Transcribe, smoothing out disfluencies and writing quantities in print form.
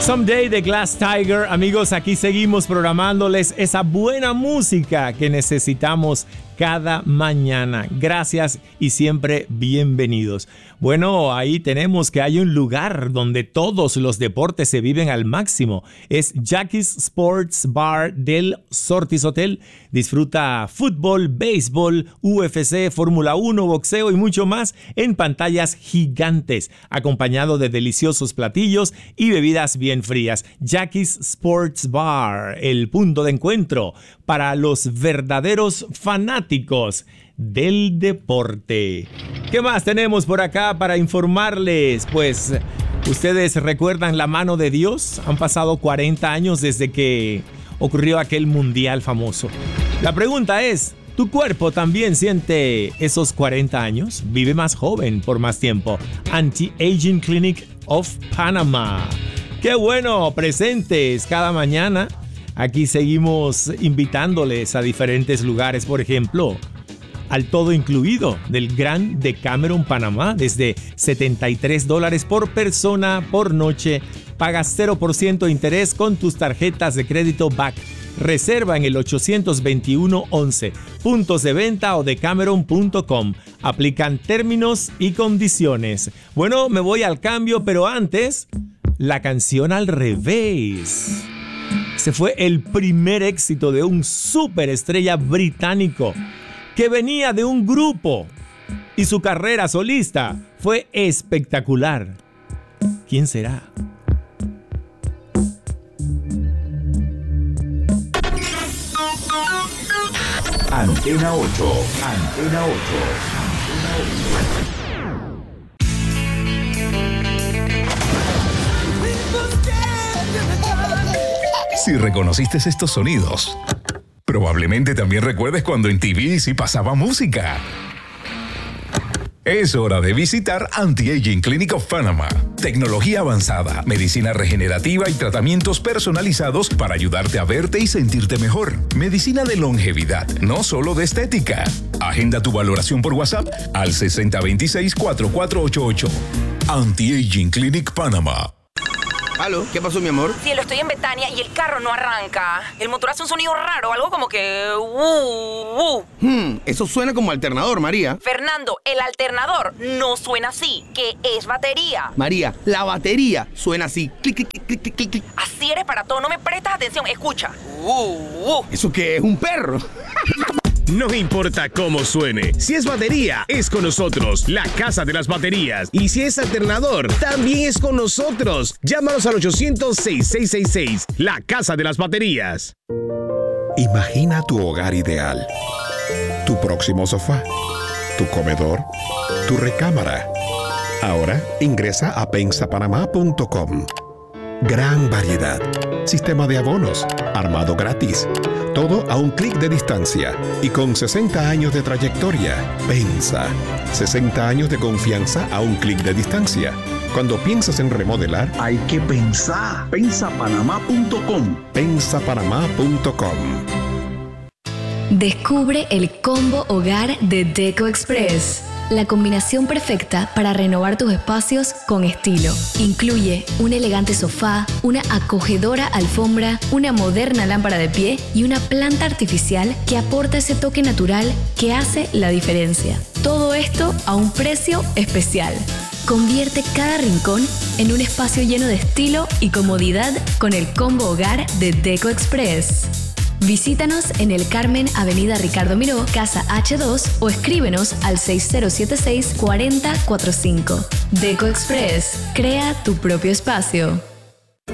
Someday de Glass Tiger. Amigos, aquí seguimos programándoles esa buena música que necesitamos cada mañana. Gracias y siempre bienvenidos. Bueno, ahí tenemos que hay un lugar donde todos los deportes se viven al máximo. Es Jackie's Sports Bar del Sortis Hotel. Disfruta fútbol, béisbol, UFC, Fórmula 1, boxeo y mucho más en pantallas gigantes, acompañado de deliciosos platillos y bebidas bien frías. Jackie's Sports Bar, el punto de encuentro para los verdaderos fanáticos del deporte. ¿Qué más tenemos por acá para informarles? Pues, ¿ustedes recuerdan la mano de Dios? Han pasado 40 años desde que ocurrió aquel mundial famoso. La pregunta es, ¿tu cuerpo también siente esos 40 años? Vive más joven por más tiempo. Anti-Aging Clinic of Panama. ¡Qué bueno! Presentes cada mañana. Aquí seguimos invitándoles a diferentes lugares, por ejemplo, al todo incluido del Grand Decameron Panamá, desde $73 por persona por noche. Pagas 0% de interés con tus tarjetas de crédito BAC. Reserva en el 821-11, puntos de venta o decameron.com. Aplican términos y condiciones. Bueno, me voy al cambio, pero antes, la canción al revés. Ese fue el primer éxito de un superestrella británico que venía de un grupo y su carrera solista fue espectacular. ¿Quién será? Antena 8. Antena 8. Si reconociste estos sonidos, probablemente también recuerdes cuando en TV sí pasaba música. Es hora de visitar Anti-Aging Clinic of Panama. Tecnología avanzada, medicina regenerativa y tratamientos personalizados para ayudarte a verte y sentirte mejor. Medicina de longevidad, no solo de estética. Agenda tu valoración por WhatsApp al 6026-4488. Anti-Aging Clinic Panama. ¿Aló? ¿Qué pasó, mi amor? Cielo, estoy en Betania y el carro no arranca. El motor hace un sonido raro, algo como que... Eso suena como alternador, María. Fernando, el alternador no suena así, que es batería. María, la batería suena así. Clic, clic, clic, clic, clic, clic. Así eres para todo, no me prestas atención, escucha. ¿Eso qué es, un perro? No importa cómo suene, si es batería, es con nosotros, la Casa de las Baterías. Y si es alternador, también es con nosotros. Llámanos al 800-6666, la Casa de las Baterías. Imagina tu hogar ideal, tu próximo sofá, tu comedor, tu recámara. Ahora ingresa a pensapanamá.com. Gran variedad, sistema de abonos, armado gratis. Todo a un clic de distancia y con 60 años de trayectoria. Pensa. 60 años de confianza a un clic de distancia. Cuando piensas en remodelar, hay que pensar. Pensapanamá.com. Pensapanamá.com. Descubre el combo hogar de Deco Express. La combinación perfecta para renovar tus espacios con estilo. Incluye un elegante sofá, una acogedora alfombra, una moderna lámpara de pie y una planta artificial que aporta ese toque natural que hace la diferencia. Todo esto a un precio especial. Convierte cada rincón en un espacio lleno de estilo y comodidad con el combo hogar de Deco Express. Visítanos en el Carmen, Avenida Ricardo Miró, Casa H2 o escríbenos al 6076-4045. Deco Express. Crea tu propio espacio.